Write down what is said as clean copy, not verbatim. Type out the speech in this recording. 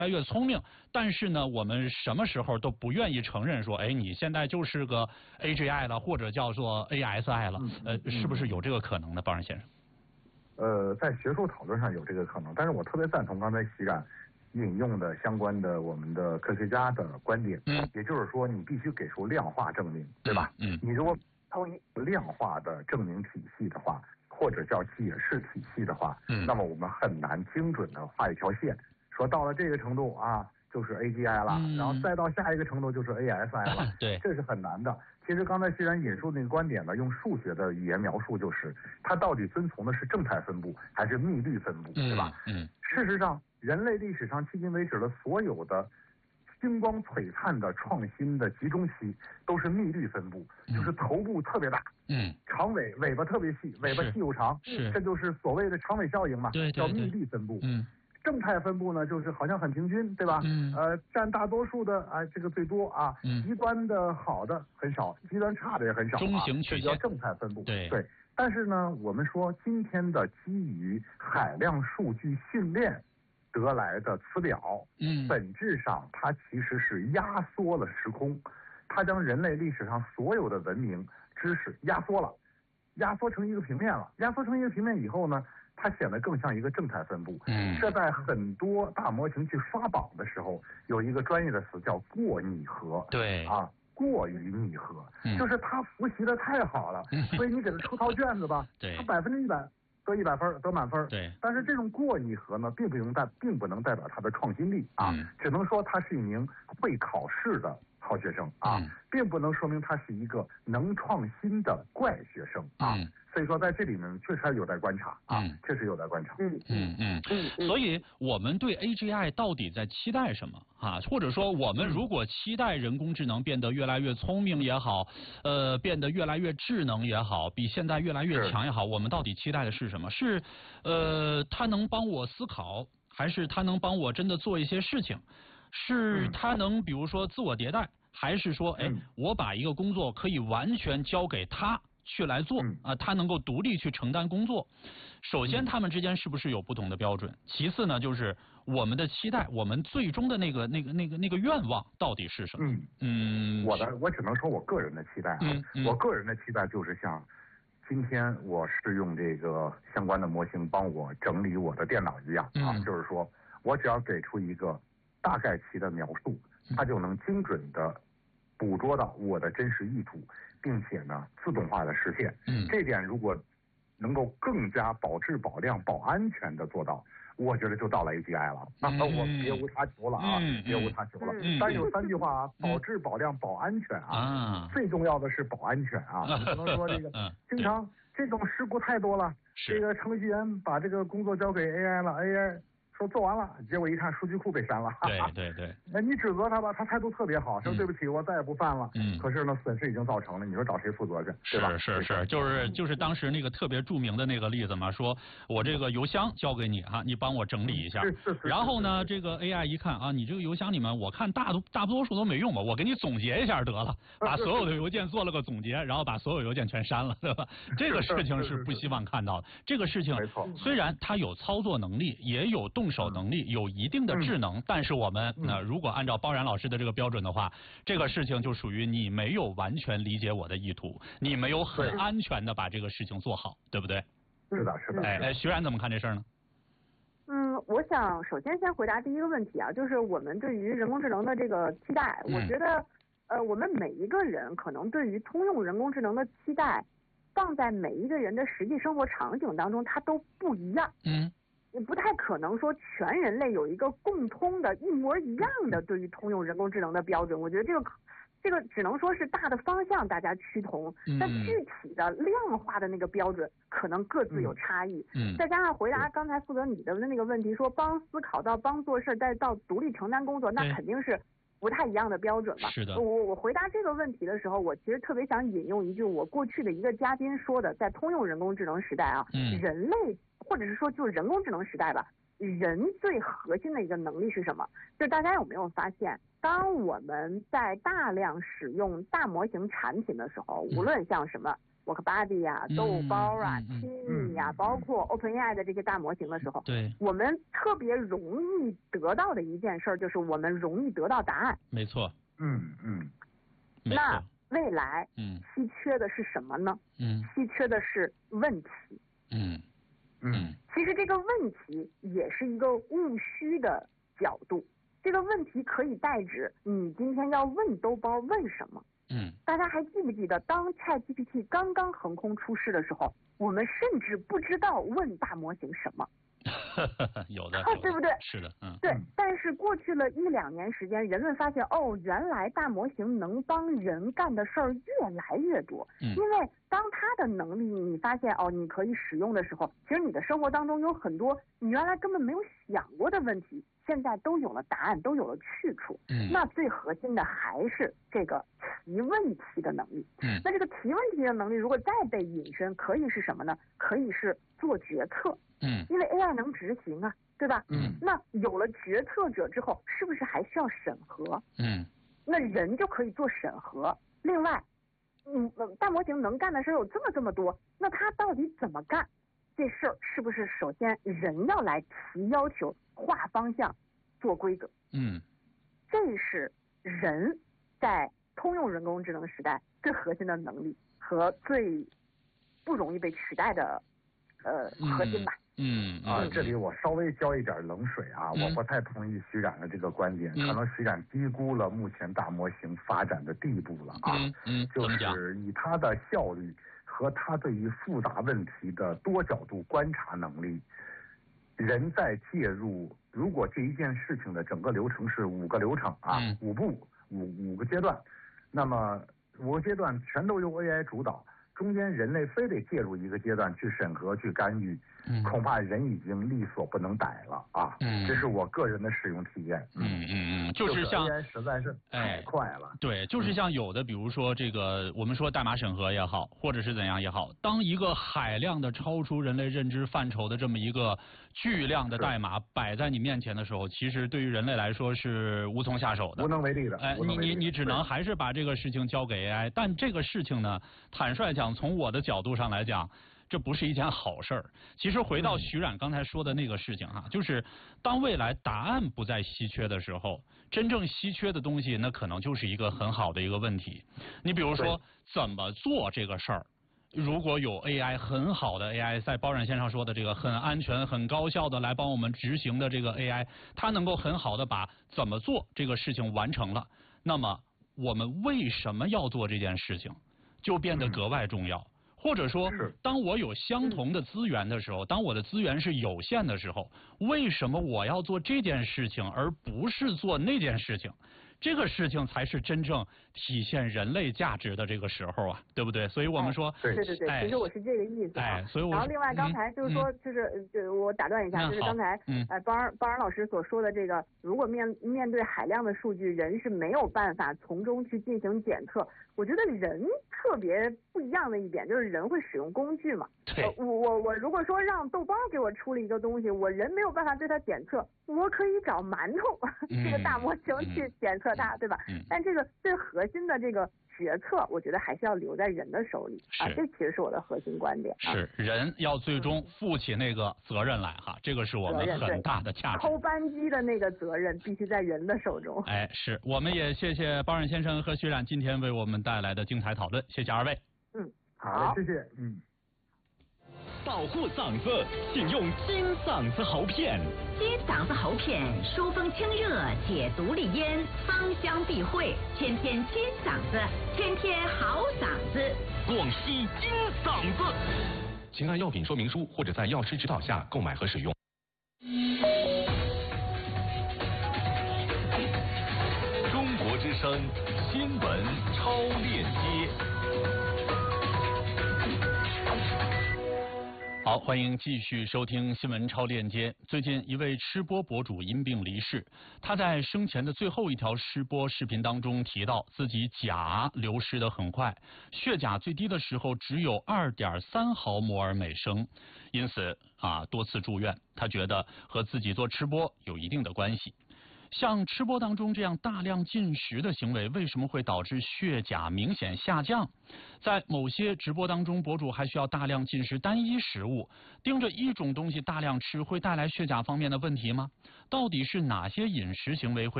来越聪明，但是呢，我们什么时候都不愿意承认说，哎，你现在就是个 AGI 了，或者叫做 ASI 了，是不是有这个可能呢，包然先生？ 在学术讨论上有这个可能，但是我特别赞同刚才席冉引用的相关的我们的科学家的观点，也就是说，你必须给出量化证明，对吧？你如果超一量化的证明体系的话，或者叫解释体系的话，那么我们很难精准的画一条线，说到了这个程度啊，就是 AGI 了，然后再到下一个程度就是 ASI 了， 对， 这是很难的。其实刚才虽然引述那个观点呢，用数学的语言描述，就是它到底遵从的是正态分布还是幂律分布，对吧？事实上，人类历史上迄今为止的所有的星光璀璨的创新的集中期，都是幂律分布，就是头部特别大，长尾巴特别细，尾巴细又长，这就是所谓的长尾效应嘛，叫幂律分布。正态分布呢，就是好像很平均，对吧？占大多数的这个最多啊，极端的好的很少，极端差的也很少， 中型曲线， 这叫正态分布。 对。 但是呢，我们说今天的基于海量数据训练得来的词表，本质上它其实是压缩了时空，它将人类历史上所有的文明知识压缩成一个平面了。压缩成一个平面以后呢，它显得更像一个正态分布。这在很多大模型去刷榜的时候，有一个专业的词叫过拟合。 对过于拟合，就是他复习的太好了，所以你给他出套卷子吧，他100%得100分，得满分。 对， 但是这种过拟合呢，并不能代表他的创新力啊，只能说他是一名会考试的好学生啊，并不能说明他是一个能创新的怪学生啊。所以说在这里面确实还有待观察啊，确实有待观察。 所以我们对 AGI 到底在期待什么啊？或者说我们如果期待人工智能变得越来越聪明也好，变得越来越智能也好，比现在越来越强也好，我们到底期待的是什么？是它能帮我思考，还是它能帮我真的做一些事情？是它能比如说自我迭代，还是说我把一个工作可以完全交给它去来做他能够独立去承担工作。首先他们之间是不是有不同的标准？其次呢，就是我们的期待，我们最终的那个愿望到底是什么？ 我只能说我个人的期待我个人的期待就是像今天我是用这个相关的模型帮我整理我的电脑一样就是说我只要给出一个大概其的描述，它就能精准的捕捉到我的真实意图，并且呢自动化的实现。这点如果能够更加保质保量保安全的做到，我觉得就到了 AGI 了。我别无他求了别无他求了。但有3句话保质保量保安全最重要的是保安全你不能说这个经常这种事故太多了，这个程序员把这个工作交给 AI 了，AI说做完了，结果一看数据库被删了。 对。 那你指责他吧，他态度特别好，说对不起，我再也不犯了。可是呢，损失已经造成了，你说找谁负责去？对吧？ 是，就是当时那个特别著名的那个例子嘛，说我这个邮箱交给你你帮我整理一下。然后呢，这个 AI 一看你这个邮箱里面，我看大多数都没用吧，我给你总结一下得了，把所有的邮件做了个总结，然后把所有邮件全删了，对吧？这个事情是不希望看到的。这个事情虽然它有操作能力，也有动手能力，有一定的智能，但是我们如果按照包然老师的这个标准的话，这个事情就属于你没有完全理解我的意图，你没有很安全的把这个事情做好，对不对？ 是的。 徐然怎么看这事儿呢？ 我想首先回答第一个问题就是我们对于人工智能的这个期待，我觉得我们每一个人可能对于通用人工智能的期待，放在每一个人的实际生活场景当中，它都不一样。也不太可能说全人类有一个共通的一模一样的对于通用人工智能的标准。我觉得这个只能说是大的方向大家趋同，但具体的量化的那个标准可能各自有差异。再加上回答刚才负责你的那个问题，说帮思考到帮做事再到独立承担工作，那肯定是不太一样的标准吧。 是的。 我回答这个问题的时候，我其实特别想引用一句我过去的一个嘉宾说的，在通用人工智能时代人类或者是说就是人工智能时代吧，人最核心的一个能力是什么？就是大家有没有发现，当我们在大量使用大模型产品的时候，无论像什么 Workbuddy 呀、豆包啊、Kimi 呀，包括 OpenAI 的这些大模型的时候， 对， 我们特别容易得到的一件事就是我们容易得到答案。 没错。 那未来，稀缺的是什么呢？稀缺的是问题。其实这个问题也是一个务虚的角度。这个问题可以代指你今天要问豆包问什么。大家还记不记得，当 ChatGPT 刚刚横空出世的时候，我们甚至不知道问大模型什么。 有的， 对不对？ 是的， 对。但是过去了1-2年时间，人们发现原来大模型能帮人干的事儿越来越多。因为当它的能力你发现你可以使用的时候，其实你的生活当中有很多你原来根本没有想过的问题，现在都有了答案，都有了去处。那最核心的还是这个提问题的能力。那这个提问题的能力如果再被引申，可以是什么呢？可以是做决策。因为 AI 能执行啊，对吧？那有了决策者之后，是不是还需要审核？那人就可以做审核。另外，大模型能干的事有这么多，那它到底怎么干？这事儿是不是首先人要来提要求、画方向、做规则？这是人在通用人工智能时代最核心的能力和最不容易被取代的核心吧。 这里我稍微浇一点冷水啊，我不太同意徐冉的这个观点，可能徐冉低估了目前大模型发展的地步了啊。就是以它的效率和它对于复杂问题的多角度观察能力，人在介入，如果这一件事情的整个流程是5个流程啊，5步5个阶段，那么5个阶段全都由 AI 主导。中间人类非得介入一个阶段去审核去干预，恐怕人已经力所不能逮了啊。这是我个人的使用体验。 就是像 AI 实在是太快了。 对，就是像有的，比如说这个我们说代码审核也好，或者是怎样也好，当一个海量的超出人类认知范畴的这么一个巨量的代码摆在你面前的时候，其实对于人类来说是无从下手的， 无能为力的。 你只能还是把这个事情交给 AI， 但这个事情呢，坦率讲，从我的角度上来讲，这不是一件好事儿。其实回到徐冉刚才说的那个事情就是当未来答案不再稀缺的时候，真正稀缺的东西，那可能就是一个很好的一个问题。你比如说怎么做这个事儿，如果有 AI 很好的 AI， 在包冉先生说的这个很安全、很高效的来帮我们执行的这个 AI， 它能够很好的把怎么做这个事情完成了，那么我们为什么要做这件事情，就变得格外重要。或者说，当我有相同的资源的时候，当我的资源是有限的时候，为什么我要做这件事情，而不是做那件事情？这个事情才是真正体现人类价值的这个时候啊，对不对？所以我们说， 对，其实我是这个意思所以然后另外刚才就是说，我打断一下，就是刚才包冉老师所说的这个，如果面对海量的数据，人是没有办法从中去进行检测。我觉得人特别不一样的一点就是人会使用工具嘛。我如果说让豆包给我出了一个东西，我人没有办法对它检测，我可以找馒头这个大模型去检测它，对吧？但这个最核心的这个决策，我觉得还是要留在人的手里这其实是我的核心观点。 是人要最终负起那个责任来这个是我们很大的价值。 扣扳机的那个责任必须在人的手中。 是，我们也谢谢包冉先生和徐冉今天为我们带来的精彩讨论，谢谢二位。 好，谢谢。 保护嗓子，请用金嗓子喉片。 金嗓子喉片疏风清热，解毒利咽，芳香避秽，天天金嗓子，天天好嗓子。 广西金嗓子，请按药品说明书或者在药师指导下购买和使用。中国之声新闻超链接。 好，欢迎继续收听新闻超链接。最近一位吃播博主因病离世，他在生前的最后一条吃播视频当中提到，自己钾流失得很快，血钾最低的时候只有2.3毫摩尔每升，因此多次住院。他觉得和自己做吃播有一定的关系。 像吃播当中这样大量进食的行为，为什么会导致血钾明显下降？在某些直播当中，博主还需要大量进食单一食物，盯着一种东西大量吃，会带来血钾方面的问题吗？到底是哪些饮食行为会